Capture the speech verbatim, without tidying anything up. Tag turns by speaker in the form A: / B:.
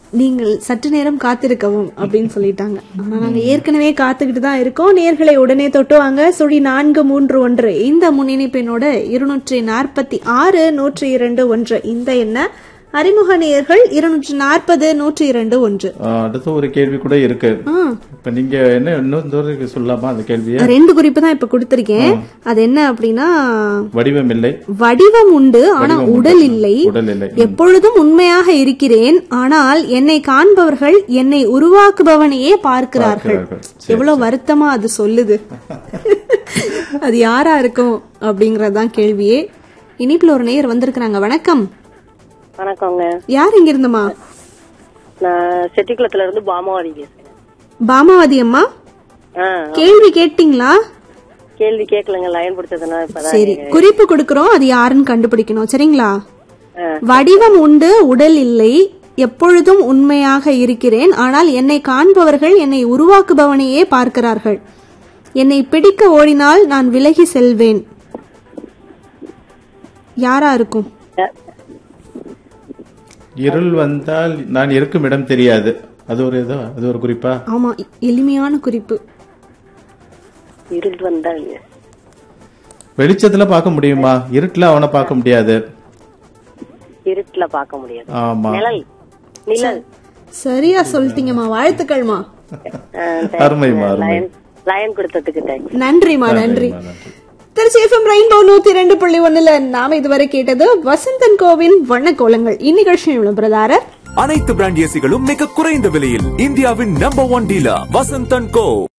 A: நீங்கள் சற்று நேரம் காத்திருக்கவும் அப்படின்னு சொல்லிட்டாங்க. ஆனா நாங்க ஏற்கனவே காத்துக்கிட்டு தான் இருக்கோம். நேர்களை உடனே தொட்டுவாங்க. சுழி நான்கு மூன்று ஒன்று இந்த முன்னிணைப்பினோட இருநூற்றி நாற்பத்தி ஆறு நூற்றி இரண்டு ஒன்று இந்த என்ன அறிமுக நேயர்கள் இருநூற்றி நாற்பது நூற்றி இரண்டு ஒன்று.
B: அடுத்த ஒரு கேள்வி கூட இருக்கு. இப்ப நீங்க என்ன இன்னொரு சொல்லலாமா? அந்த கேள்வியை
A: ரெண்டு குறிப்பு தான் இப்ப கொடுத்திருக்கேன். அது என்ன அப்படின்னா,
B: வடிவம் இல்லை,
A: வடிவம் உண்டு ஆனா உடல் இல்லை, எப்பொழுதும் உண்மையாக இருக்கிறேன் ஆனால் என்னை காண்பவர்கள் என்னை உருவாக்குபவனையே பார்க்கிறார்கள். எவ்வளவு வருத்தமா அது சொல்லுது. அது யாரா இருக்கும் அப்படிங்கறதுதான் கேள்வியே. இனிப்புல ஒரு நேயர் வந்திருக்கிறாங்க. வணக்கம்.
C: வணக்கங்க.
A: யார் இங்க இருந்துமா?
C: நான் செட்டிக்குளத்துல இருந்து பாமாவதி பேசுறேன்.
A: பாமாவதி அம்மா, கேள்வி கேட்டீங்களா?
C: கேள்வி கேட்கலங்க, லைன் பிடிச்சதுன்னா இப்பதான்.
A: சரி, குறிப்பு கொடுக்கறோம், அது யாருன்னு கண்டுபிடிக்கணும். சரிங்களா? வடிவம் உண்டு உடல் இல்லை, எப்பொழுதும் உண்மையாக இருக்கிறேன் ஆனால் என்னை காண்பவர்கள் என்னை உருவாக்குபவனையே பார்க்கிறார்கள். என்னை பிடிக்க ஓடினால் நான் விலகி செல்வேன். யாரா இருக்கும்?
B: இருள் வந்தால் நான் இருக்கும் இடம் தெரியாது. அது ஒரு இதோ அது ஒரு குறிப்பா?
A: ஆமா, எளிமையான குறிப்பு.
C: இருள் வந்தால்
B: வெளிச்சத்துல பார்க்க முடியுமா? இருட்டுல அவனை பார்க்க முடியாது.
C: இருட்டுல பார்க்க முடியாது.
B: ஆமா,
C: நிழல். நிழல்.
A: சரியா சொல்லிட்டீங்கம்மா, வாழ்த்துக்கள்மா.
B: அருமைமா, அருமை.
C: லைன் கொடுத்ததுக்கு
A: நன்றிமா, நன்றி. திருச்சி எஃப்எம் ரெயின்போ நூத்தி ரெண்டு புள்ளி ஒண்ணுல நாம இதுவரை கேட்டது வசந்தன் கோவின் வண்ண கோலங்கள். இந்நிகழ்ச்சியின் விளம்பரதாரர்
D: அனைத்து பிராண்ட் ஏசிகளும் மிக குறைந்த விலையில் இந்தியாவின் நம்பர் ஒன் டீலர் வசந்தன் கோ.